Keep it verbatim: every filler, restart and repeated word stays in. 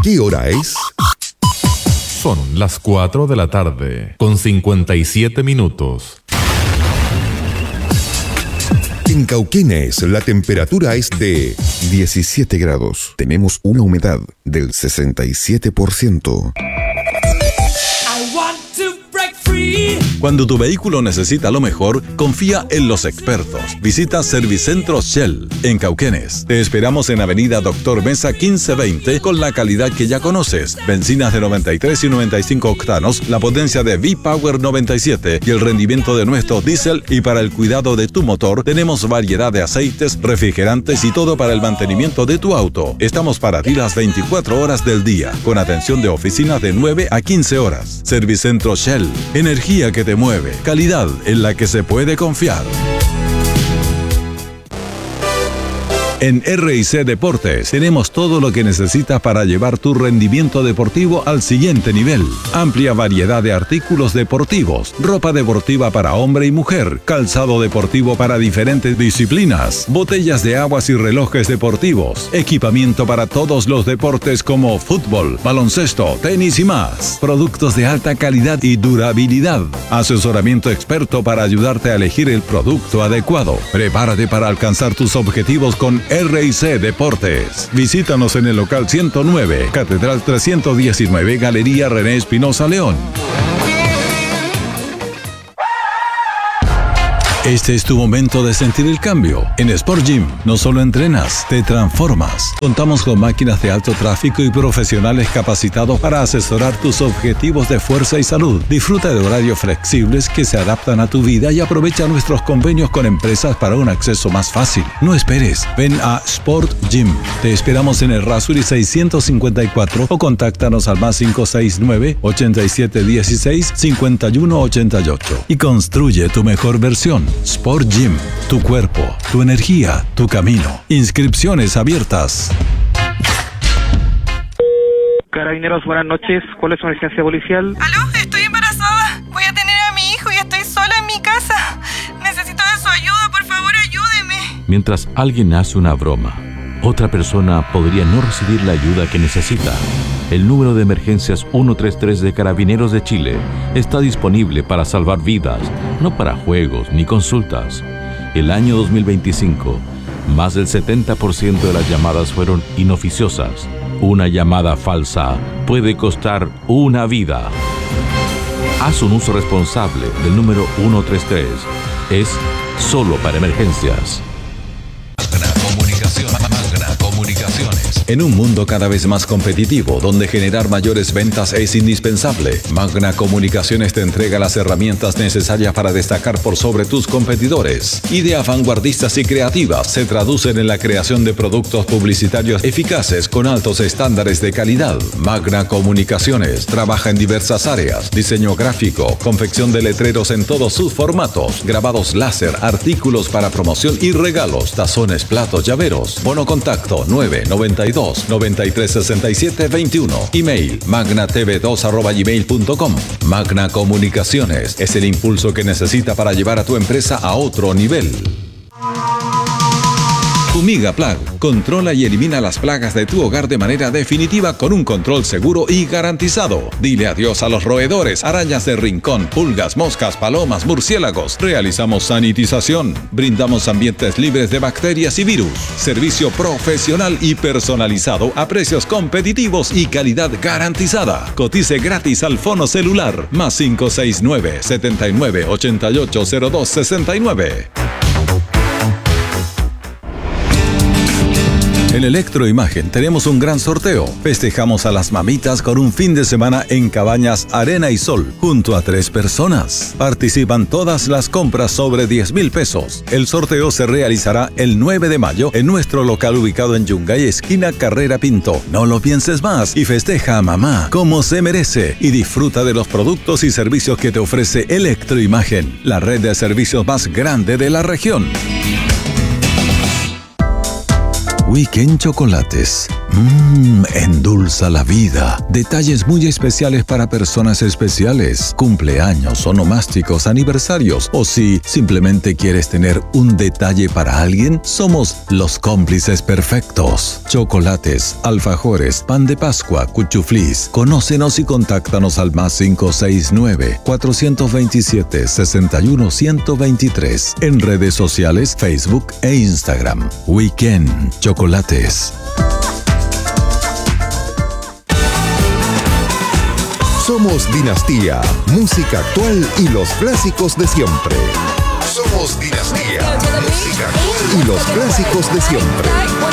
¿Qué hora es? Son las cuatro de la tarde, con cincuenta y siete minutos. En Cauquenes, la temperatura es de diecisiete grados. Tenemos una humedad del sesenta y siete por ciento. Cuando tu vehículo necesita lo mejor, confía en los expertos. Visita Servicentro Shell en Cauquenes. Te esperamos en Avenida Doctor Mesa quince veinte con la calidad que ya conoces. Bencinas de noventa y tres y noventa y cinco octanos, la potencia de V-Power noventa y siete y el rendimiento de nuestro diésel. Y para el cuidado de tu motor, tenemos variedad de aceites, refrigerantes y todo para el mantenimiento de tu auto. Estamos para ti las veinticuatro horas del día, con atención de oficina de nueve a quince horas. Servicentro Shell. Energía que te mueve, calidad en la que se puede confiar. En R y C Deportes tenemos todo lo que necesitas para llevar tu rendimiento deportivo al siguiente nivel. Amplia variedad de artículos deportivos, ropa deportiva para hombre y mujer, calzado deportivo para diferentes disciplinas, botellas de aguas y relojes deportivos, equipamiento para todos los deportes como fútbol, baloncesto, tenis y más. Productos de alta calidad y durabilidad. Asesoramiento experto para ayudarte a elegir el producto adecuado. Prepárate para alcanzar tus objetivos con R y C Deportes. Visítanos en el local ciento nueve, Catedral trescientos diecinueve, Galería René Espinosa León. Este es tu momento de sentir el cambio. En Sport Gym no solo entrenas, te transformas. Contamos con máquinas de alto tráfico y profesionales capacitados para asesorar tus objetivos de fuerza y salud. Disfruta de horarios flexibles que se adaptan a tu vida y aprovecha nuestros convenios con empresas para un acceso más fácil. No esperes, ven a Sport Gym. Te esperamos en el Rasuri seiscientos cincuenta y cuatro o contáctanos al más cinco seis nueve, ochenta y siete dieciséis, cincuenta y uno ochenta y ocho y construye tu mejor versión. Sport Gym, tu cuerpo, tu energía, tu camino. Inscripciones abiertas. Carabineros, buenas noches. ¿Cuál es su emergencia policial? ¿Aló? Estoy embarazada. Voy a tener a mi hijo y estoy sola en mi casa. Necesito de su ayuda, por favor, ayúdeme. Mientras alguien hace una broma, otra persona podría no recibir la ayuda que necesita. El número de emergencias ciento treinta y tres de Carabineros de Chile está disponible para salvar vidas, no para juegos ni consultas. El año dos mil veinticinco, más del setenta por ciento de las llamadas fueron inoficiosas. Una llamada falsa puede costar una vida. Haz un uso responsable del número ciento treinta y tres. Es solo para emergencias. En un mundo cada vez más competitivo, donde generar mayores ventas es indispensable, Magna Comunicaciones te entrega las herramientas necesarias para destacar por sobre tus competidores. Ideas vanguardistas y creativas se traducen en la creación de productos publicitarios eficaces con altos estándares de calidad. Magna Comunicaciones trabaja en diversas áreas: diseño gráfico, confección de letreros en todos sus formatos, grabados láser, artículos para promoción y regalos, tazones, platos, llaveros. Bono contacto nueve noventa y dos, noventa y tres sesenta y siete veintiuno. Email magna t v dos arroba gmail punto com. Magna Comunicaciones es el impulso que necesita para llevar a tu empresa a otro nivel. Fumiga Plag. Controla y elimina las plagas de tu hogar de manera definitiva con un control seguro y garantizado. Dile adiós a los roedores, arañas de rincón, pulgas, moscas, palomas, murciélagos. Realizamos sanitización. Brindamos ambientes libres de bacterias y virus. Servicio profesional y personalizado a precios competitivos y calidad garantizada. Cotice gratis al fono celular más cinco seis nueve, setenta y nueve, ochenta y ocho, cero dos sesenta y nueve. En Electroimagen tenemos un gran sorteo. Festejamos a las mamitas con un fin de semana en Cabañas Arena y Sol, junto a tres personas. Participan todas las compras sobre diez mil pesos. El sorteo se realizará el nueve de mayo en nuestro local ubicado en Yungay, esquina Carrera Pinto. No lo pienses más y festeja a mamá como se merece y disfruta de los productos y servicios que te ofrece Electroimagen, la red de servicios más grande de la región. Weekend Chocolates. Mmm, endulza la vida. Detalles muy especiales para personas especiales, cumpleaños, onomásticos, aniversarios. O si simplemente quieres tener un detalle para alguien, somos los cómplices perfectos. Chocolates, alfajores, pan de Pascua, cuchuflís. Conócenos y contáctanos al más cinco seis nueve, cuatro dos siete, seis uno uno dos. En redes sociales, Facebook e Instagram. Weekend Chocolates. Somos Dinastía, música actual y los clásicos de siempre. Somos Dinastía, música actual y los clásicos de siempre.